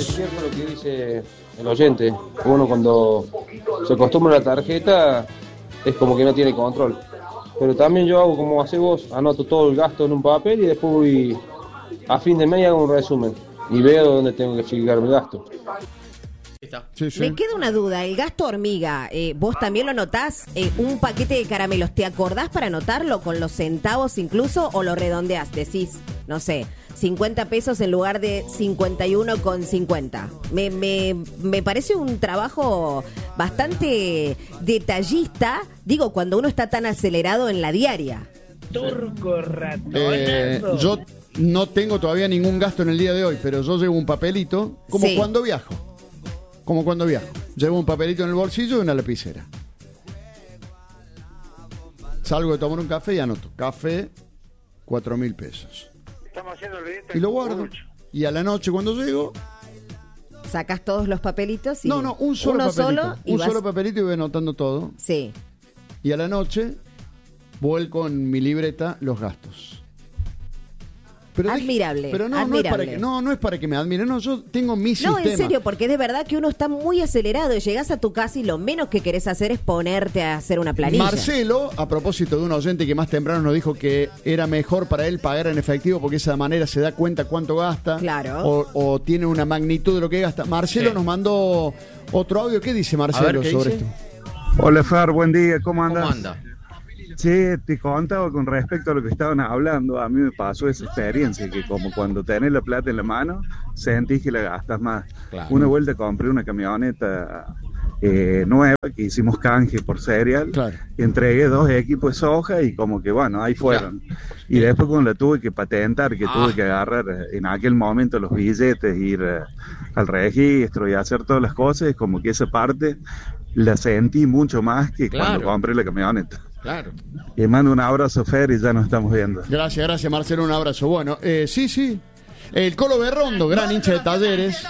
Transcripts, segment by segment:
Es cierto lo que dice el oyente. Uno cuando se acostumbra a la tarjeta es como que no tiene control. Pero también yo hago como haces vos, anoto todo el gasto en un papel y después voy a fin de mes hago un resumen y veo dónde tengo que fijar mi gasto. Sí, sí. Me queda una duda, el gasto hormiga, ¿vos también lo notás? Un paquete de caramelos, ¿te acordás para anotarlo con los centavos incluso o lo redondeás? Decís, no sé, 50 pesos en lugar de 51,50. Me parece un trabajo bastante detallista, digo, cuando uno está tan acelerado en la diaria. Turco ratonazo. Yo no tengo todavía ningún gasto en el día de hoy, pero yo llevo un papelito, como Sí. cuando viajo. Como cuando viajo. Llevo un papelito en el bolsillo y una lapicera. Salgo de tomar un café y anoto. Café, 4.000 pesos. Estamos haciendo el videito Y lo guardo. Y a la noche cuando llego... Sacás todos los papelitos y... No, un solo uno papelito. solo y Un vas... solo papelito y voy anotando todo. Sí. Y a la noche vuelco en mi libreta los gastos. Pero Admirable, pero no admirable. es para que, no es para que me admiren, no, yo tengo mi No, sistema. en serio, porque es de verdad que uno está muy acelerado y llegás a tu casa y lo menos que querés hacer es ponerte a hacer una planilla. Marcelo, a propósito de un oyente que más temprano nos dijo que era mejor para él pagar en efectivo porque de esa manera se da cuenta cuánto gasta. Claro. O tiene una magnitud de lo que gasta. Marcelo Sí. nos mandó otro audio. ¿Qué dice Marcelo ¿qué sobre dice? esto? Hola Fer, buen día, ¿cómo andas? ¿Cómo anda? Che, te contaba con respecto a lo que estaban hablando, a mí me pasó esa experiencia, que como cuando tenés la plata en la mano, sentís que la gastas más. Claro. Una vuelta compré una camioneta nueva, que hicimos canje por serial, Claro. y entregué 2 equipos de soja y como que bueno, ahí fueron. Y después cuando la tuve que patentar, que tuve que agarrar en aquel momento los billetes, ir al registro y hacer todas las cosas, es como que esa parte la sentí mucho más que cuando Claro. compré la camioneta. Claro. Y mando un abrazo, Fer, y ya nos estamos viendo. Gracias Marcelo, un abrazo. Bueno, sí. El Colo Berrondo, gran hincha de Talleres.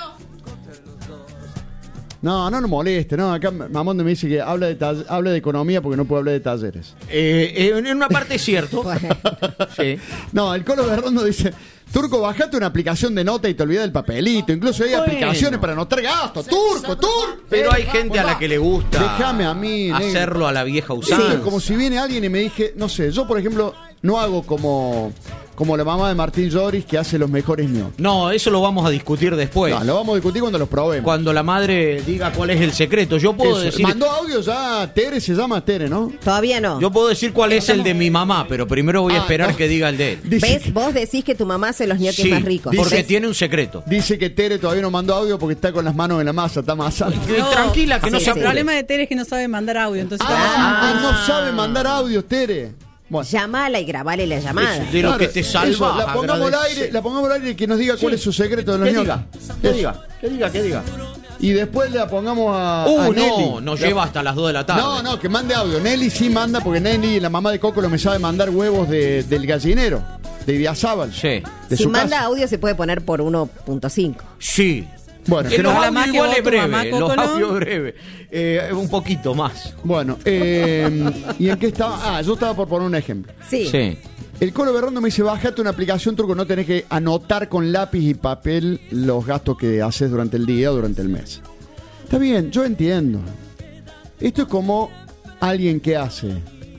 No lo moleste, no. Acá Mamondo me dice que habla de economía porque no puede hablar de Talleres. En una parte es cierto. Bueno. Sí. No, el Colo Berrondo dice: Turco, bajate una aplicación de nota y te olvidas del papelito. Incluso hay Bueno. aplicaciones para anotar gastos. Turco. Pero hay gente a la que le gusta Déjame a mí, negro. hacerlo a la vieja Esto usanza. es como si viene alguien y me dije, no sé, yo por ejemplo no hago como la mamá de Martín Lloris que hace los mejores ñoquis. No, eso lo vamos a discutir después. No, lo vamos a discutir cuando los probemos. Cuando la madre diga cuál es el secreto. Yo puedo Eso. decir. Mandó audio ya, Tere, se llama Tere, ¿no? Todavía no. Yo puedo decir cuál es el de mi mamá, pero primero voy a esperar no. que diga el de él. Dice, ¿Ves? Vos decís que tu mamá hace los ñoquis Sí, más ricos. porque ¿Ves? tiene un secreto. dice que Tere todavía no mandó audio porque está con las manos en la masa, está amasando. Tranquila, que no Sí, se sí. El apure. problema de Tere es que no sabe mandar audio, entonces No sabe mandar audios, Tere. Bueno, Llamala y grabale la llamada. Eso, de lo que te salva. eso, la pongamos al agradece. aire, y que nos diga cuál es su secreto de los Que ñoquis. diga, que diga. Y después la pongamos a Nelly. No lleva hasta las 2 de la tarde. No, que mande audio. Nelly sí manda, porque Nelly, la mamá de Coco, lo me sabe mandar huevos del gallinero, de Idiazábal. Sí. De Si su manda casa. audio se puede poner por 1.5. Sí. Bueno, Que que los no- la audios más que igual vos, es tu breve. mamá, Los Coco, ¿no? audios breves. Un poquito más. Bueno, ¿y en qué estaba? Yo estaba por poner un ejemplo. Sí. Sí. El Colo Berrondo me dice, bájate una aplicación, Turco, no tenés que anotar con lápiz y papel los gastos que haces durante el día o durante el mes. Está bien, yo entiendo. Esto es como alguien que hace,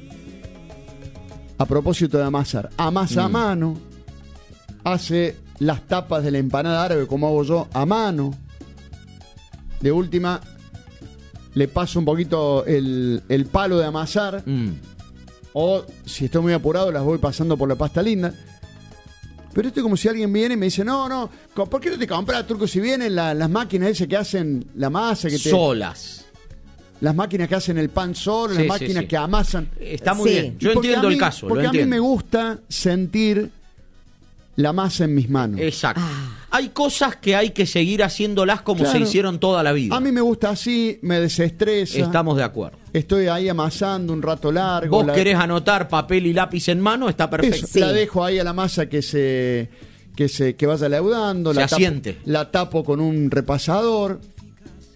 a propósito de amasar, amasa a mano, hace las tapas de la empanada árabe como hago yo a mano. De última, le paso un poquito el palo de amasar. O si estoy muy apurado, las voy pasando por la pasta linda. Pero esto es como si alguien viene y me dice, no, ¿por qué no te compras, Turco? Si vienen las máquinas esas que hacen la masa, Solas. las máquinas que hacen el pan solo, Sí, las sí, máquinas sí. que amasan. Está muy Sí. bien. Yo Porque entiendo a mí- el caso. Porque Lo a mí entiendo. me gusta sentir la masa en mis manos. Exacto. Hay cosas que hay que seguir haciéndolas como Claro. se hicieron toda la vida. A mí me gusta así, me desestresa. Estamos de acuerdo. Estoy ahí amasando un rato largo. Vos querés anotar papel y lápiz en mano, está perfecto. Eso, Sí. la dejo ahí a la masa que vaya leudando, Se asiente. la tapo con un repasador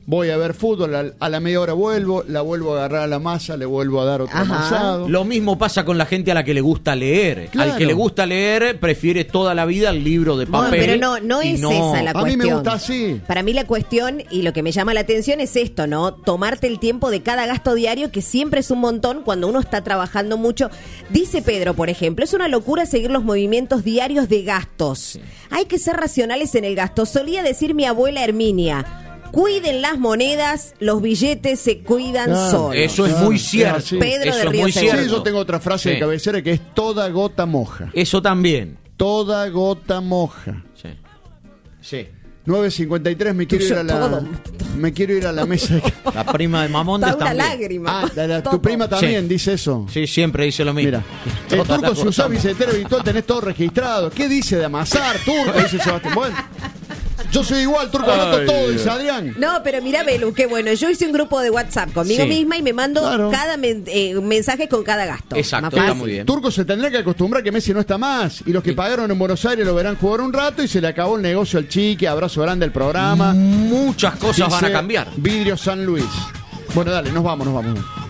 voy a ver fútbol, a la media hora la vuelvo a agarrar a la masa, le vuelvo a dar otro amasado. Lo mismo pasa con la gente a la que le gusta leer. Claro. Al que le gusta leer, prefiere toda la vida el libro de papel. Pero no es esa la cuestión. A mí me gusta así. Para mí la cuestión, y lo que me llama la atención es esto, ¿no? Tomarte el tiempo de cada gasto diario, que siempre es un montón cuando uno está trabajando mucho. Dice Pedro, por ejemplo, es una locura seguir los movimientos diarios de gastos. Sí. Hay que ser racionales en el gasto. Solía decir mi abuela Herminia: cuiden las monedas, los billetes se cuidan solos. Eso es muy cierto. Pedro eso de Río es muy cierto. Sí, yo tengo otra frase de cabecera que es toda gota moja. Eso también. Toda gota moja. Sí. 9:53, me quiero ir a la mesa. La prima de Mamondes una también. lágrima. Tu prima también dice eso. Sí, siempre dice lo mismo. Mira, el Turco, si usás billetera virtual tenés todo registrado. ¿Qué dice de amasar, Turco? Dice Sebastián. Bueno, yo soy igual, Turco, anoto todo, dice Adrián. No, pero mira, Belu, qué bueno. Yo hice un grupo de WhatsApp conmigo misma y me mando cada mensaje con cada gasto. Exacto, está muy bien. Turco se tendrá que acostumbrar que Messi no está más. Y los que pagaron en Buenos Aires lo verán jugar un rato y se le acabó el negocio al Chiqui. Abrazo grande al programa. Muchas cosas van a cambiar. Vidrio San Luis. Bueno, dale, nos vamos.